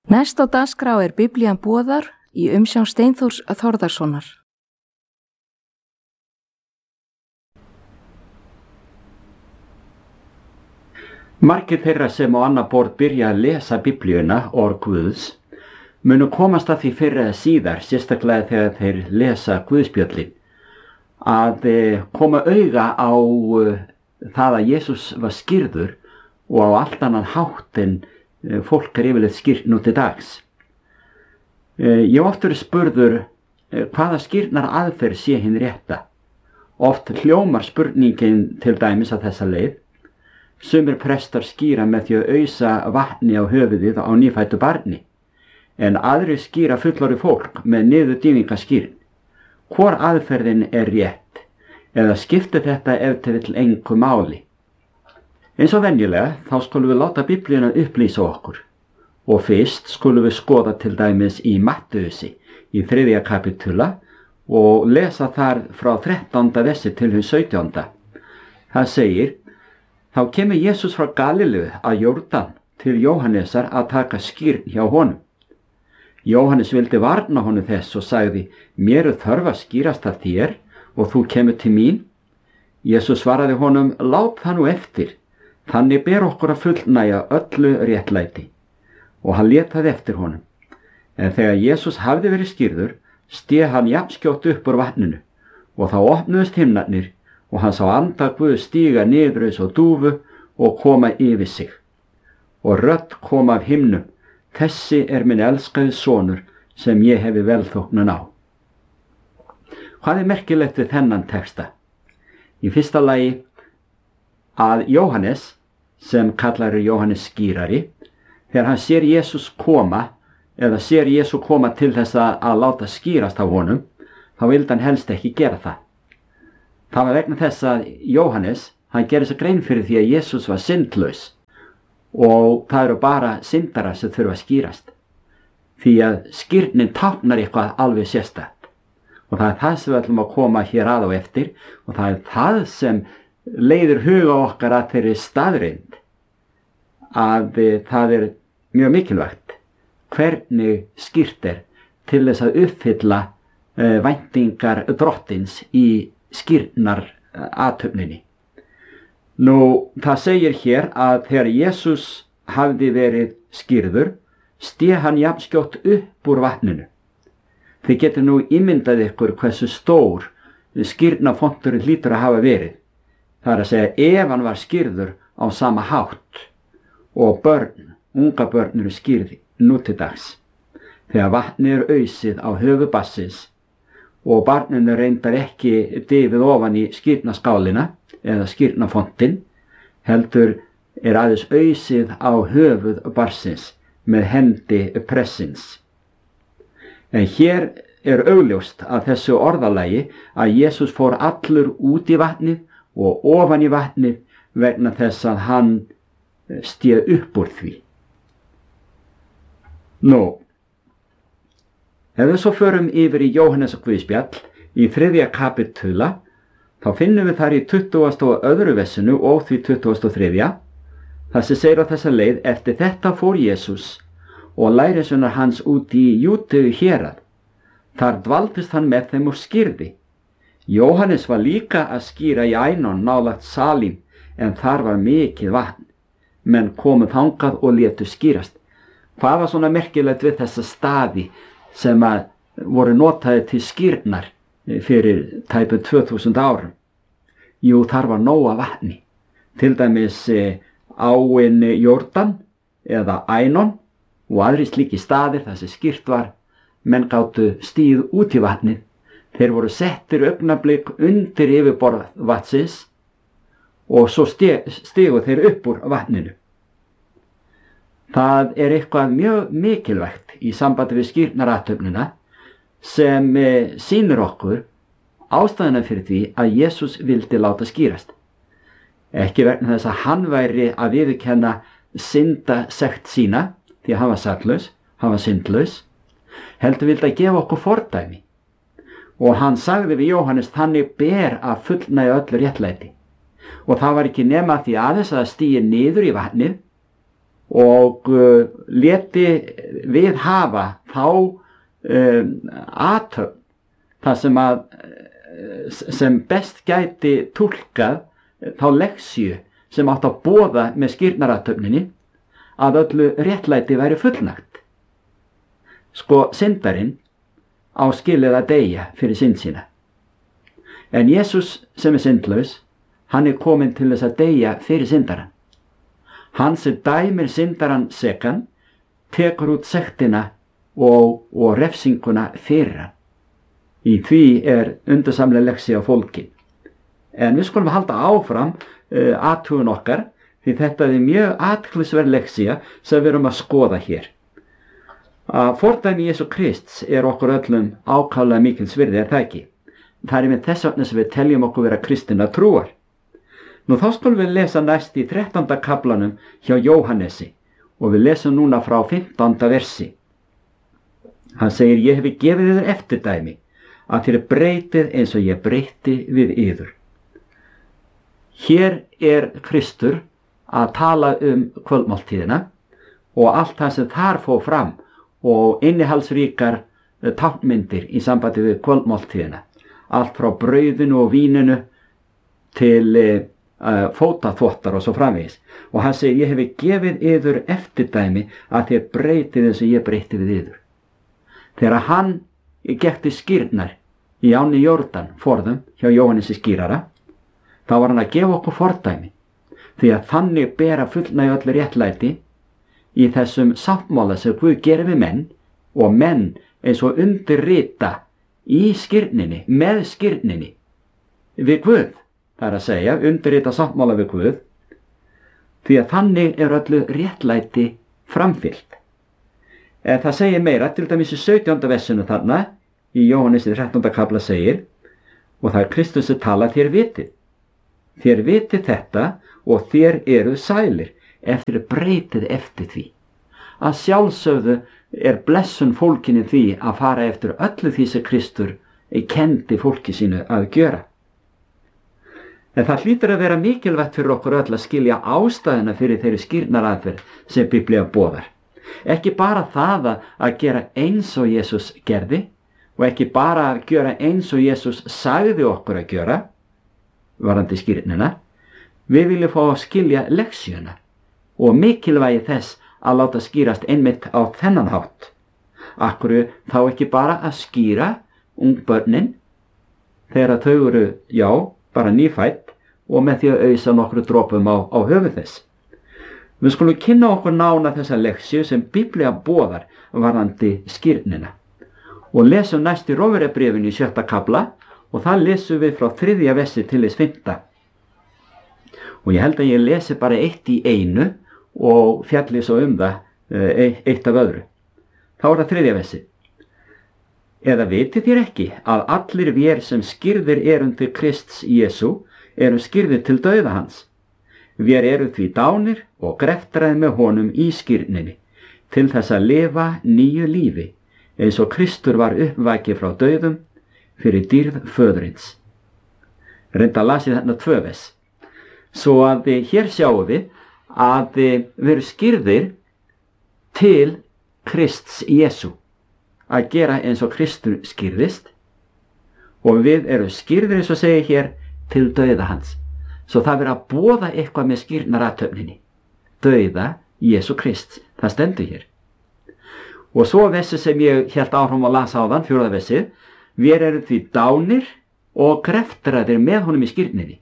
Næst á dagskrá Biblían boðar í umsjón Steinþórs Þórðarsonar. Margir þeirra sem á annað borð byrja að lesa Biblíuna, orð Guðs, munu komast að því fyrr eða síðar, sérstaklega þegar þeir lesa Guðspjöllin, að koma auga á það að Jesús var skírður og á allt annan hátt en fólk yfirleitt skýrt nú til dags. Ég hef oft verið spurður hvaða skýrnar aðferð sé hinn rétta. Oft hljómar spurningin til dæmis að þessa leið. Sumir prestar skýra með því að ausa vatni á höfuðið á nýfæddu barni, en aðrir skýra fullorðið fólk með niðurdýfingaskýrn. Hvor aðferðin er rétt, eða skiptir þetta ef til vill engu máli? Eins og venjulega þá skulum við láta Biblíuna upplýsa okkur og fyrst skulum við skoða til dæmis í Mattheusi í 3. kapítula og lesa þar frá 13. versi til 17. Það segir: Þá kemur Jesús frá Galileu að Jórdan til Jóhannesar að taka skírn hjá honum. Jóhannes vildi varna honum þess og sagði: Mér þörf að skírast af þér og þú kemur til mín. Jesús svaraði honum: Lát það nú eftir. Þannig ber okkur að fullnægja öllu réttlæti. Og hann lét það eftir honum. En þegar Jesús hafði verið skírður, steig hann jafnskjótt upp úr vatninu, og þá opnuðust himnarnir, og hann sá anda Guðs stíga niður eins og dúfu og koma yfir sig. Og rödd kom af himnum: Þessi er minn elskaði sonur, sem ég hefi velþóknun á. Hvað er merkilegt við þennan texta? Í fyrsta lagi að Jóhannes, sem kallar Jóhannes skírari, þegar hann sér Jesús koma, eða sér Jesú koma til þess að láta skírast af honum, þá vildi hann helst ekki gera það. Það var vegna þess að Jóhannes, hann gerði sér grein fyrir því að Jesús var syndlaus og það eru bara syndarar sem þurfa að skírast. Því að skírnin táknar eitthvað alveg sérstakt. Og það er það sem við ætlum að koma hér að á eftir, og það er það sem leiðir huga okkar að þeirri staðreynd að það er mjög mikilvægt hvernig skýrt er til þess að uppfylla væntingar drottins í skírnar athöfninni. Nú, það segir hér að þegar Jesús hafði verið skírður, steig hann jafnskjótt upp úr vatninu. Þið getur nú ímyndað ykkur hversu stór skírnafonturinn hlýtur að hafa verið. Það er að segja, ef hann var skírður á sama hátt og unga börn eru skírði nú til dags. Þegar vatnið er ausið á höfuð barnsins og barninu reyndar ekki dýfið ofan í skírnaskálina eða skírnafontin, heldur er aðeins ausið á höfuð barnsins með hendi pressins. En hér er augljóst að þessu orðalagi að Jesús fór allur út í vatnið og ofan í vatnið vegna þess að hann steig upp úr því. Nú, ef við svo förum yfir í Jóhannes og Guðspjall í 3. kapítula, þá finnum við þar í 22. versinu og því 23. Það sem segir á þessa leið: Eftir þetta fór Jesús og lærisveinar hans út í Júdeu hérað. Þar dvaldist hann með þeim og skírði. Jóhannes var líka að skíra í Ænon nálægt Salím, en þar var mikið vatn. Menn komu þangað og létu skírast. Hvað var svona merkilegt við þessa staði sem að voru notaði til skírnar fyrir tæpum 2000 árum? Jú, þar var nóg af vatni. Til dæmis áin Jórdan eða Ænon og aðri slíki staðir þar sem skírt var. Menn gátu stíð út í vatnið. Þeir voru settir augnablik undir yfirborð vatnsins og svo stigu þeir upp úr vatninu. Það er eitthvað mjög mikilvægt í sambandi við skírnarathöfnina sem sýnir okkur ástæðuna fyrir því að Jesús vildi láta skírast. Ekki vegna þess að hann væri að viðurkenna syndasekt sína, því að hann var saklaus, hann var syndlaus, heldur vildi að gefa okkur fordæmi. Og hann sagði við Jóhannes: Þannig ber að fullnægja öllu réttlæti. Og það var ekki nema því aðeins að stíga niður í vatnið og leti við hafa þá athöfn það sem best gæti túlkað þá leksíu sem átt að boða með skírnarathöfninni að öllu réttlæti væri fullnægt. Sko, syndarinn á skilið að deyja fyrir synd sína. En Jesús sem syndlaus, hann kominn til þess að deyja fyrir syndarann. Hann sem dæmir syndarann sekan, tekur út sektina og refsinguna fyrir hann. Í því undursamleg leksía fólkin. En við skulum halda áfram athugun okkar, því þetta mjög athyglisverð leksía sem við erum að skoða hér. Fordæmi Jesú Krists okkur öllum ákaflega mikils virði, það ekki? Það með þess vegna sem við teljum okkur vera kristinna trúar. Nú þá skulum við lesa næst í 13. kaflanum hjá Jóhannesi og við lesum núna frá 15. versi. Hann segir: ég hefi gefið yður eftirdæmi að þér breytið eins og ég breyti við yður. Hér Kristur að tala kvöldmáltíðina og allt það sem þar fór fram og innihaldsríkar táknmyndir í sambandi við kvöldmáltíðina. Allt frá brauðinu og víninu til fótaþvottar og svo framvegis. Og hann segir: ég hefi gefið yður eftirdæmi að þér breytið eins og ég breyti við yður. Þegar hann gekk til skírnar í ánni Jórdan forðum hjá Jóhannesi skírara, þá var hann að gefa okkur fordæmi, því að þannig bera fullnægja öll réttlæti í þessum sáttmála sem Guð gerir við menn, og menn eins og undirrita í skírninni, með skírninni við Guð, það að segja undirrita sáttmála við Guð, því að þannig öllu réttlæti framfylgt. En það segir meira, til dæmis í 17. versinu þarna í Jóhannesi 13. kafla segir: og það Kristus sem tala: þér vitið þetta og þér eruð sælir ef þér breytið eftir því. Að sjálfsögðu blessun fólkinu því að fara eftir öllu því sem Kristur kendi fólki sínu að gjöra. En það hlýtur að vera mikilvægt fyrir okkur öll að skilja ástæðuna fyrir þeirri skírnaraðferð sem Biblía boðar. Ekki bara það að gera eins og Jesús gerði, og ekki bara að gera eins og Jesús sagði okkur að gjöra varðandi skírnina. Við viljum fá að skilja leksíuna og mikilvægi þess að láta skýrast einmitt á þennan hátt. Akkur þá ekki bara að skýra ungbörnin þegar þau eru, bara nýfædd, og með því að ausa nokkru dropum á höfuð þess. Við skulum kynna okkur nána þessa leksíu sem Biblía boðar varðandi skírnina. Og lesum næst í Rómverjabréfinu í 7. kafla, og það lesum við frá 3. versi til þess 5. Og ég held að ég lesi bara eitt í einu og fjalli svo það eitt af öðru. Þá það 3. versi. Eða vitið þér ekki að allir vér sem skírðir undir Krists Jesú skírðir til dauða hans? Vér því dánir og greftraðir með honum í skírninni, til þess að lifa nýju lífi, eins og Kristur var uppvakið frá dauðum fyrir dýrð föðurins. Reynda las ég þarna 2 vers. Svo að hér sjáum við að við erum skírðir til Krists Jesú, að gera eins og Kristur skírðist, og við erum skírðir, eins og segir hér, til dauða hans. Svo það verður að boða eitthvað með skírnarathöfninni. Dauða Jesú Krists, það stendur hér. Og svo vessi sem ég hélt áfram að lasa áðan, 4. versið: við erum því dánir og greftraðir með honum í skírninni.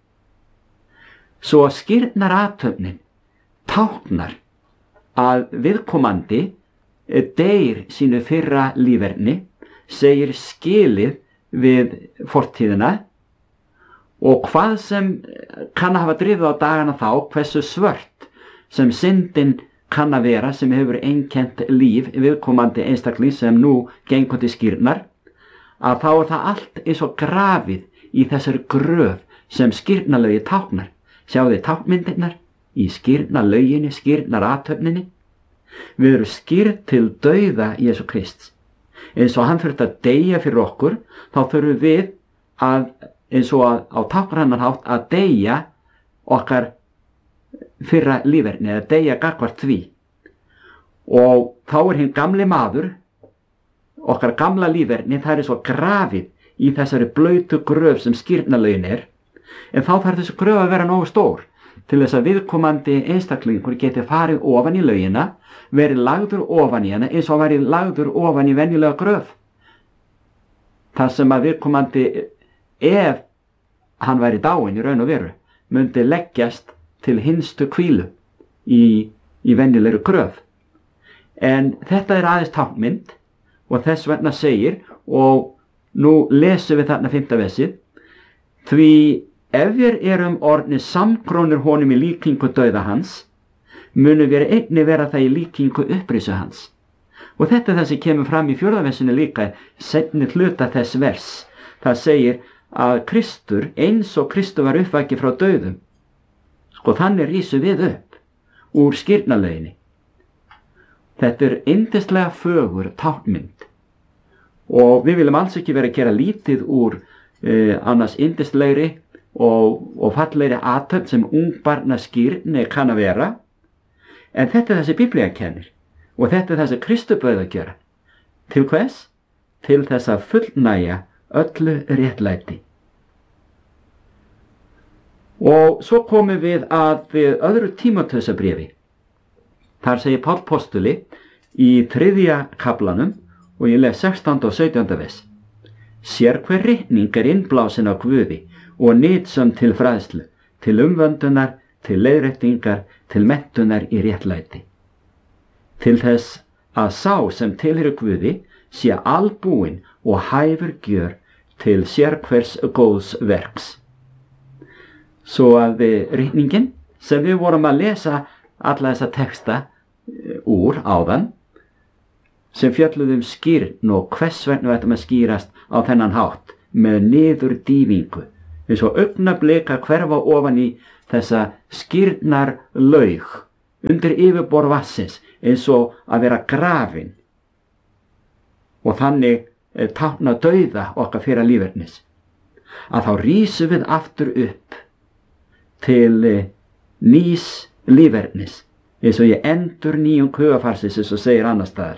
Svo skírnarathöfnin táknar að viðkomandi deyr sínu fyrra líferni, segir skilið við fortíðina, og hvað sem kann að hafa drifið á dagana þá, hversu svört sem syndin kann að vera sem hefur einkennt líf viðkomandi einstakling sem nú gengur til skírnar, að þá það allt eins og grafið í þessari gröf sem skírnarlögi táknar. Sjáðu táknmyndirnar í skírnarlöginni, skírnarathöfninni. Við erum skírð til dauða Jesú Krists. Eins og hann þurfti að deyja fyrir okkur, þá þurfum við að, eins og á táknrænan hátt, að deyja okkar fyrra líferni eða deyja gagnvart því. Og þá hinn gamli maður, okkar gamla líferni, það svo grafið í þessari blautu gröf sem skírnarlögin en þá þarf þessi gröf að vera nógu stór til þess að viðkomandi einstaklingur geti farið ofan í lögina, verið lagður ofan í hana eins og verið lagður ofan í venjulega gröf. Það sem að viðkomandi, ef hann væri dáinn í raun og veru, myndi leggjast til hinstu hvílu í venjulegri gröf. En þetta aðeins táknmynd og þess vegna segir, og nú lesum við þarna 5. versið, því ef við erum orðnir samkrónir honum í líkingu dauða hans, munum við einnig vera það í líkingu upprisu hans. Og þetta það sem kemur fram í 4. versinu líka, seinni hluta þess vers. Það segir að Kristur, eins og Kristur var uppvakið frá dauðum, þannig rísum við upp úr skírnarlöginni. Þetta yndislega fögur táknmynd og við viljum alls ekki vera að gera lítið úr annars yndislegri og fallegri athöfn sem ungbarna skírn kann að vera, en þetta þessi Biblía kennir og þetta þessi Kristur bauð að gera. Til hvers? Til þess að fullnægja öllu réttlæti. Og svo komum við að öðru Tímóteusarbréfi. Þar segir Páll postuli í 3. kaflanum og ég les 16. og 17. vers. Sér hver ritning innblásin á Guði og nytsöm til fræðslu, til umvöndunar, til leiðréttingar, til menntunar í réttlæti. Til þess að sá sem tilheyrir Guði sé albúinn og hæfur gjör til sérhvers góðs verks. Svo að ritningin sem við vorum að lesa alla þessa texta úr áðan, sem fjölluðum skírn og hvers vegna við ættum að skýrast á þennan hátt með niður dýfingu, eins og augnablik að hverfa ofan í þessa skírnar laug undir yfirborð vatnsins, eins og að vera grafin og þannig tákna dauða okkar fyrir lífernis, að þá rísum við aftur upp til nýs lífernis, eins og ég endur nýjum hugafarsins, eins og segir annars staðar.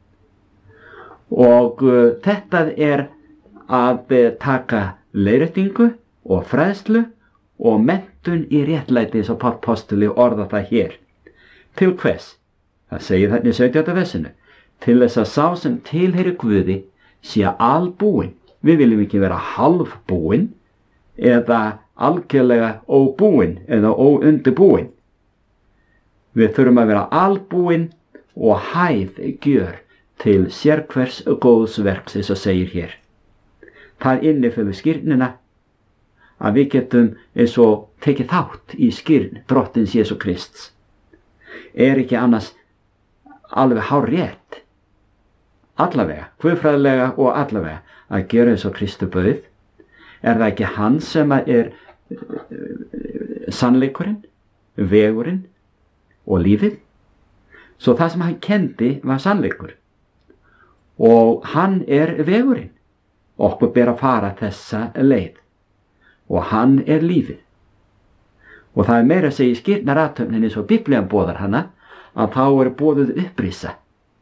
Og þetta að taka leiðréttingu og fræðslu og menntun í réttlæti, eins og Páll postuli orða það hér. Til hvers? Það segir þarna í 17. versinu. Til þess að sá sem tilheyrir Guði sé albúinn. Við viljum ekki vera halvbúinn eða algjörlega óbúinn eða óundibúinn. Við þurfum að vera albúinn og hæf gjör til sérhvers góðs verks, eins og segir hér. Það innifelur skírnina að við getum eins og tekið þátt í skírn drottins Jesú Krists. Ekki annars alveg hárrétt, allavega, guðfræðilega og allavega að gera eins og Kristur bauð? Það ekki hann sem sannleikurinn, vegurinn og lífið? Svo það sem hann kendi var sannleikur og hann vegurinn. Okkur ber að fara þessa leið og hann lífið. Og það meira að segja í skírnarathöfninni, eins og Biblían boðar hana, að þá boðuð upprisa.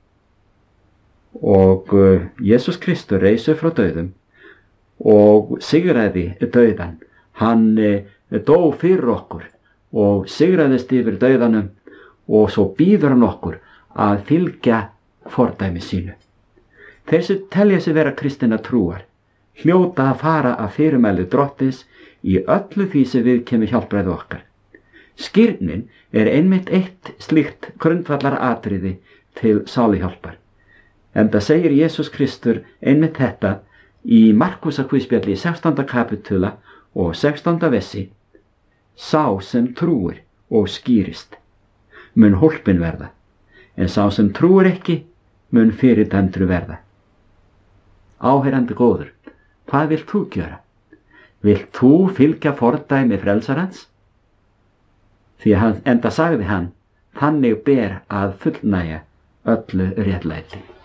Og Jesús Kristur reis frá dauðum og sigraði dauðan. Hann dó fyrir okkur og sigraðist yfir dauðanum og svo býður hann okkur að fylgja fordæmi sínu. Þeir sem telja sig vera kristinna trúar hljóta að fara að fyrirmæli drottins í öllu því sem við kemur hjálpræði okkar. Skírnin einmitt eitt slíkt grundvallar atriði til sáluhjálpar. Enda segir Jesús Kristur einmitt þetta í Markúsarguðspjalli 16. kapitula og 16. versi. Sá sem trúir og skýrist mun hólpin verða, en sá sem trúir ekki mun fyrirdæmdur verða. Áheyrandi góður, hvað vilt þú gjöra? Vilt þú fylgja fordæmi frelsarans? Því enda sagði hann, þannig ber að fullnægja öllu réttlæti.